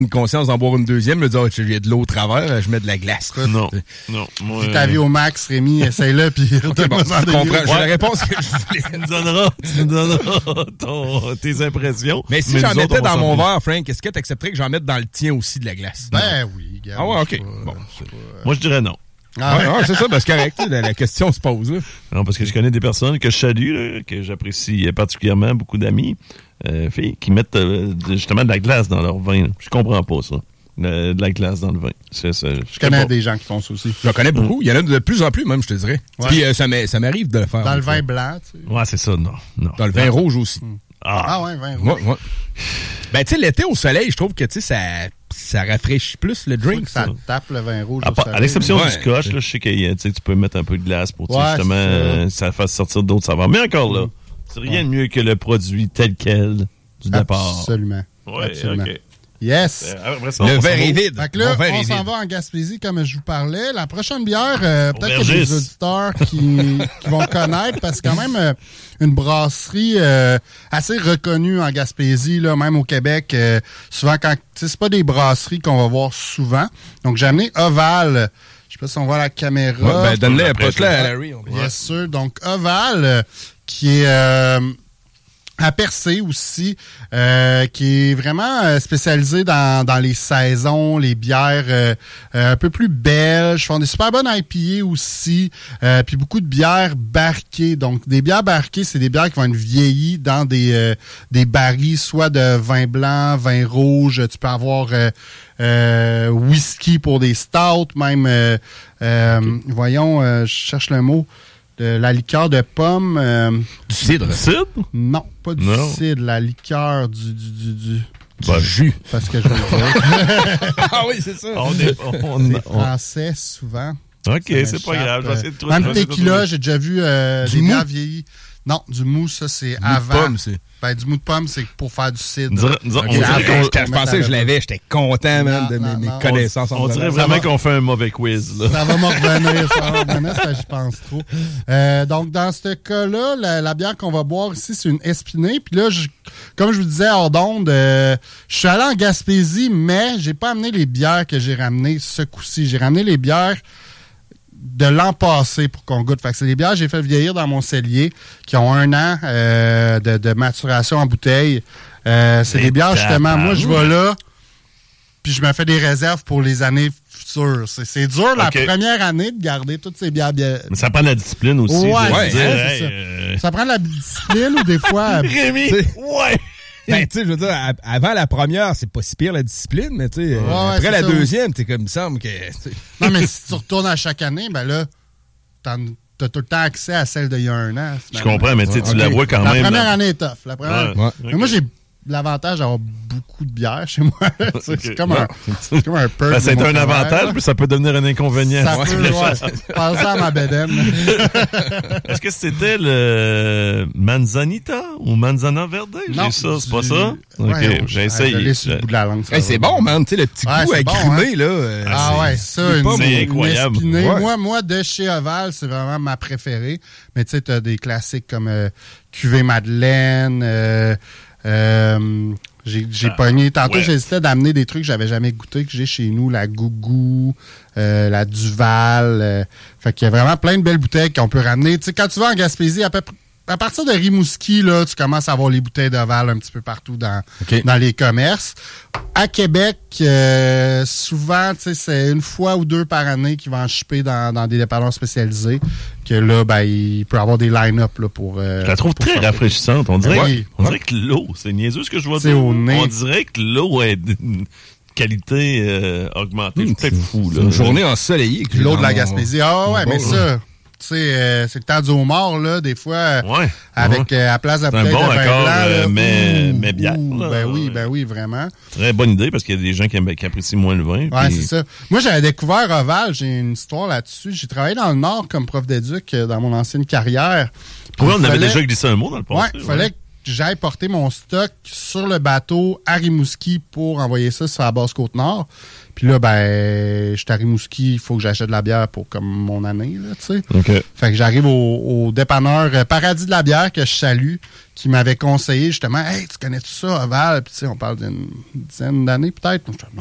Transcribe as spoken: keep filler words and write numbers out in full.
une conscience d'en boire une deuxième, me dire, oh, j'ai de l'eau au travers, je mets de la glace. Non, non. Moi, si t'as vu au max, Rémi, essaye-le, puis okay, bon, je comprends. J'ai la réponse que je voulais. Tu me donneras, tu me donneras ton, tes impressions. Mais si mais j'en mettais dans mon verre, Frank, est-ce que tu accepterais que j'en mette dans le tien aussi de la glace? Ben non. oui, gars. Ah ouais, OK. Pas, bon. pas, euh... Moi, je dirais non. Ah ouais, ouais, c'est ça, ben c'est correct. La, la question se pose. Là. Non, parce que je connais des personnes que je salue, là, que j'apprécie particulièrement, beaucoup d'amis, euh, filles, qui mettent euh, justement de la glace dans leur vin. Là. Je comprends pas ça. De, de la glace dans le vin. C'est, c'est, je je connais pas. des gens qui font ça aussi. J'en connais beaucoup. Il y en a de plus en plus, même, je te dirais. Ouais. Puis euh, ça, ça m'arrive de le faire. Dans le vin blanc, tu sais. Ouais, c'est ça, non. non. Dans le vin rouge aussi. Mm. Ah. ah ouais, vin rouge. Ouais, ouais. Ben, tu sais, l'été au soleil, je trouve que, tu sais, ça, ça rafraîchit plus le drink. Ça, ça tape le vin rouge. À, à l'exception ouais. du scotch, là, je sais que tu peux mettre un peu de glace pour ouais, justement euh, ça fasse sortir d'autres saveurs. Mais encore là, c'est rien de mieux que le produit tel quel du départ. Absolument. Ouais, Absolument. OK. Yes. Euh, ça, le verre est vide. Fait que là, verre on s'en vide. va en Gaspésie, comme je vous parlais. La prochaine bière, euh, peut-être qu'il y a des auditeurs qui, qui vont connaître, parce que c'est quand même euh, une brasserie euh, assez reconnue en Gaspésie, là, même au Québec. Euh, souvent, quand c'est pas des brasseries qu'on va voir souvent. Donc, j'ai amené Oval. Je sais pas si on voit la caméra. Ouais, ben, donne-le, approche-le à Larry. Bien sûr. Donc, Oval, euh, qui est... Euh, à Percé aussi, euh, qui est vraiment euh, spécialisé dans, dans les saisons, les bières euh, euh, un peu plus belges. Ils font des super bonnes I P A aussi, euh, puis beaucoup de bières barriquées. Donc, des bières barriquées, c'est des bières qui vont être vieillies dans des, euh, des barils, soit de vin blanc, vin rouge. Tu peux avoir euh, euh, whisky pour des stouts, même, euh, euh, okay. voyons, euh, je cherche le mot. De la liqueur de pomme. Euh, du cidre. Du cidre? Non, pas du non. cidre. La liqueur du... du, du, du bah, jus. Parce que je veux dire. Ah oui, c'est ça. On est, on, c'est français, souvent. OK, c'est pas grave. Euh, de même tequila, j'ai déjà vu euh, des bières vieillies. Non, du mou, ça, c'est du avant. Mou de pomme, c'est. Ben, du mou de pomme, c'est pour faire du cidre. Dire, dire, okay, on dirait qu'on, je pensais que je l'avais. J'étais content, même, de non, mes, non, mes connaissances. On, on dirait vraiment qu'on fait un mauvais quiz. Là. Ça va me revenir, ça va me revenir, ça, j'y pense trop. Euh, donc, dans ce cas-là, la, la bière qu'on va boire ici, c'est une Espinay. Puis là, je, comme je vous disais hors d'onde, euh, je suis allé en Gaspésie, mais j'ai pas amené les bières que j'ai ramenées ce coup-ci. J'ai ramené les bières de l'an passé pour qu'on goûte. Fait que c'est des bières que j'ai fait vieillir dans mon cellier qui ont un an euh, de, de maturation en bouteille. Euh, c'est des bières, justement, moi, je vais là, puis je me fais des réserves pour les années futures. C'est, c'est dur, la okay. première année, de garder toutes ces bières. bières. Mais ça prend de la discipline aussi. Ouais, ouais, dire, ouais hey, c'est euh... ça. Ça prend de la discipline ou des fois... Rémi, ouais! Ben, tu sais, je veux dire, avant la première, c'est pas si pire la discipline, mais tu sais, ouais, après ouais, la ça. deuxième, t'es comme, il me semble que... Non, mais si tu retournes à chaque année, ben là, t'as tout le temps accès à celle d'il y a un an. Je comprends, mais tu okay. la vois quand la même. La première là. année est tough. La première... Ouais, mais okay. moi, j'ai l'avantage d'avoir beaucoup de bière chez moi. c'est, okay. c'est, comme un, c'est comme un perk. Ben, c'est un travail, avantage, là. puis ça peut devenir un inconvénient. Ça peut, ouais. Pensez à ma bédaine. Est-ce que c'était le Manzanita ou Manzana Verde? Non, j'ai ça, c'est du... pas ça? Ouais, OK, ouais, j'ai essayé. Sur le bout de la langue, hey, c'est bon, man. Tu sais, le petit ouais, goût agrumé, bon, hein? là. Euh, ah ouais, ça, une, c'est une incroyable. Ouais. Ouais. Moi, moi, de chez Oval, c'est vraiment ma préférée. Mais tu sais, t'as des classiques comme euh, Cuvée Madeleine, euh, euh, J'ai, j'ai ah, pogné. Tantôt, ouais. j'hésitais d'amener des trucs que j'avais jamais goûté, que j'ai chez nous, la Gougou, euh, la Duval. Euh, fait qu'il y a vraiment plein de belles bouteilles qu'on peut ramener. Tu sais, quand tu vas en Gaspésie, à, peu, à partir de Rimouski, là, tu commences à avoir les bouteilles d'Oval un petit peu partout dans, okay. dans les commerces. À Québec, euh, souvent, tu sais, c'est une fois ou deux par année qu'ils vont en shipper dans, dans des dépanneurs spécialisés. Que là, ben, il peut y avoir des line-up là, pour. Euh, je la trouve très sortir. Rafraîchissante. On dirait, oui. on dirait que l'eau, c'est niaiseux ce que je vois dire. Au nez. On dirait que l'eau est d'une qualité euh, augmentée. Mmh, c'est peut-être fou. Là. Une journée ensoleillée. L'eau de la Gaspésie. Ah ouais, mais ça. Tu sais, euh, c'est le temps du homard, là, des fois, ouais, avec ouais. Euh, à place de la bouteille bon de vin accord, blanc, euh, là, mais, ouh, mais bien. Ouh, là, ben oui, ouais. ben oui, vraiment. Très bonne idée, parce qu'il y a des gens qui, aiment, qui apprécient moins le vin. Ouais, puis... c'est ça. Moi, j'avais découvert Oval, j'ai une histoire là-dessus. J'ai travaillé dans le Nord comme prof d'éduc dans mon ancienne carrière. Oui, on fallait... avait déjà glissé un mot dans le passé. Ouais, il fallait j'aille porter mon stock sur le bateau à Rimouski pour envoyer ça sur la basse Côte-Nord. Puis là, ben, je suis à Rimouski, il faut que j'achète de la bière pour comme mon année, là, tu sais. OK. Fait que j'arrive au, au dépanneur Paradis de la bière que je salue, qui m'avait conseillé justement, hey, tu connais tout ça, Oval? Puis tu sais, on parle d'une dizaine d'années peut-être.